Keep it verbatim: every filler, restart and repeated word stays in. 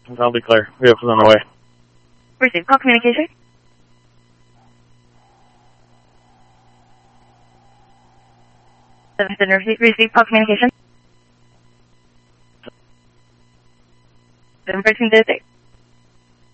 I'll be clear. Vehicle's on the way. Receive call communication. Receive, receive call communication. seven thirteen to six.